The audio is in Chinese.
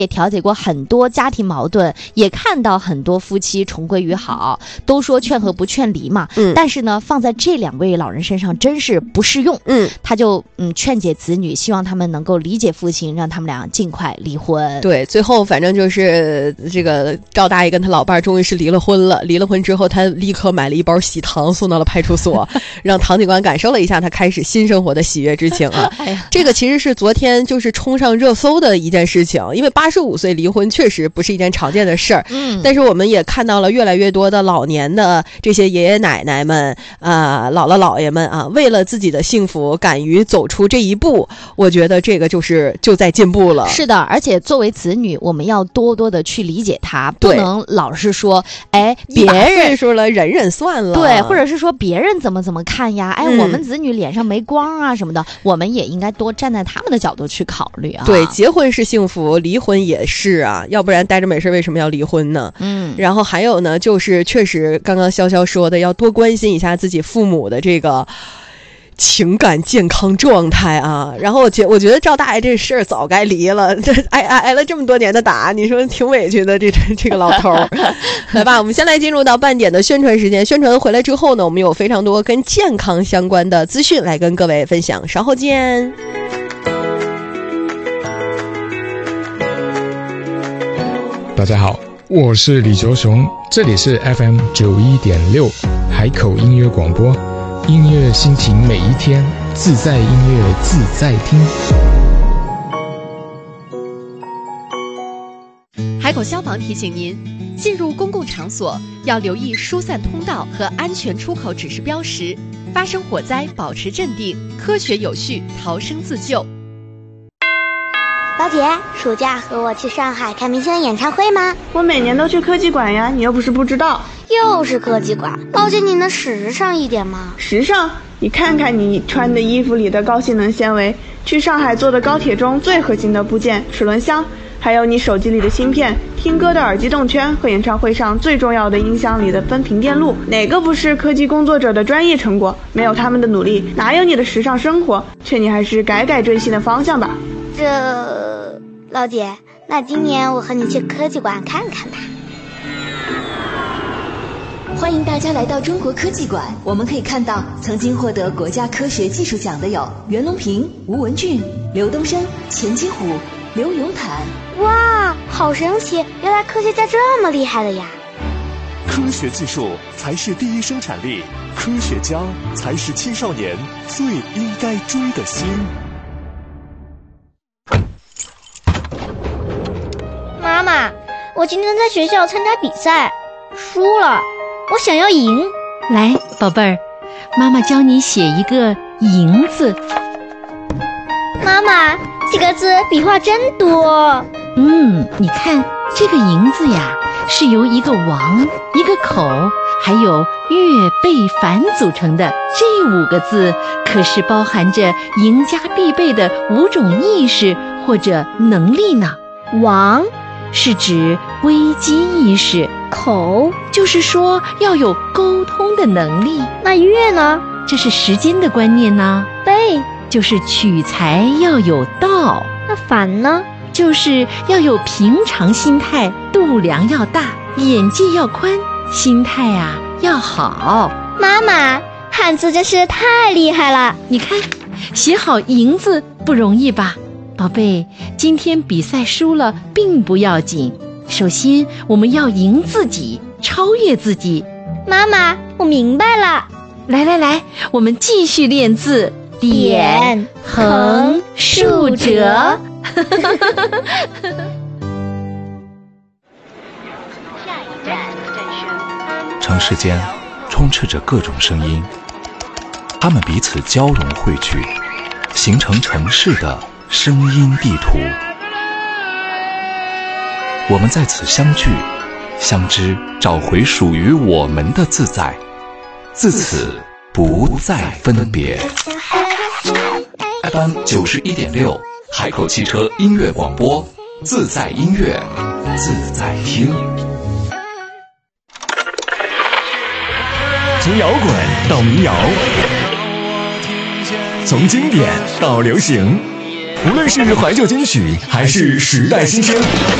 也调解过很多家庭矛盾，也看到很多夫妻重归于好，都说劝和不劝离嘛。但是呢，放在这2位老人身上真是不适用。他就劝解子女，希望他们能够理解父亲，让他们俩尽快离婚。 对，最后反正就是这个赵大爷跟他老伴儿终于是离了婚了。离了婚之后，他立刻买了一包喜糖送到了派出所，让唐警官感受了一下他开始新生活的喜悦之情啊。这个其实是昨天就是冲上热搜的一件事情，因为85岁离婚确实不是一件常见的事儿。但是我们也看到了越来越多的老年的这些爷爷奶奶们姥姥姥爷们啊，为了自己的幸福敢于走出这一步，我觉得这个就在进步了。 是的，而且作为子女，我们要多多的去理解他，不能老是说别人岁数了忍忍算了， 对，或者是说别人怎么看呀，我们子女脸上没光啊什么的，我们也应该多站在他们的角度去考虑啊。 对，结婚是幸福，离婚也是啊，要不然待着没事为什么要离婚呢？然后还有呢，就是确实刚刚潇潇说的，要多关心一下自己父母的这个情感健康状态啊。然后我觉得赵大爷这事儿早该离了，这挨了这么多年的打，你说挺委屈的这个老头儿。来吧，我们先来进入到半点的宣传时间。宣传回来之后呢，我们有非常多跟健康相关的资讯来跟各位分享，稍后见。 大家好，我是李卓雄，这里是 FM 91.6海口音乐广播，音乐心情每一天，自在音乐自在听。 海口消防提醒您，进入公共场所要留意疏散通道和安全出口指示标识，发生火灾保持镇定，科学有序逃生自救。 老姐，暑假和我去上海看明星的演唱会吗？ 我每年都去科技馆呀，你又不是不知道。 又是科技馆，老姐你能时尚一点吗？ 时尚？你看看你穿的衣服里的高性能纤维，去上海坐的高铁中最核心的部件齿轮箱，还有你手机里的芯片，听歌的耳机动圈和演唱会上最重要的音箱里的分频电路，哪个不是科技工作者的专业成果？没有他们的努力，哪有你的时尚生活？劝你还是改追星的方向吧。 老姐，那今年我和你去科技馆看看吧。 欢迎大家来到中国科技馆，我们可以看到曾经获得国家科学技术奖的有袁隆平、吴文俊、刘东升、钱基虎、刘永坦。 哇，好神奇，原来科学家这么厉害的呀。 科学技术才是第一生产力，科学家才是青少年最应该追的星。 妈妈，我今天在学校参加比赛，输了，我想要赢。 来，宝贝儿，妈妈教你写一个赢字。 妈妈，这个字笔画真多。 你看这个赢字呀，是由一个王、一个口还有月、贝、凡组成的。这5个字可是包含着赢家必备的5种意识或者能力呢。王是指危机意识，口就是说要有沟通的能力。 那月呢？ 这是时间的观念呢。 贝就是取材要有道。 那凡呢？ 就是要有平常心态，度量要大，眼界要宽，心态啊要好。 妈妈，汉字真是太厉害了。 你看，写好赢字不容易吧？宝贝，今天比赛输了并不要紧，首先我们要赢自己，超越自己。 妈妈，我明白了。 来，我们继续练字。 点、横、竖、折。 城市间充斥着各种声音，它们彼此交融汇聚，形成城市的声音地图。我们在此相聚、相知，找回属于我们的自在，自此不再分别。FM 91.6海口汽车音乐广播，自在音乐，自在听。 从摇滚到民谣，从经典到流行， 无论是怀旧金曲还是时代新声，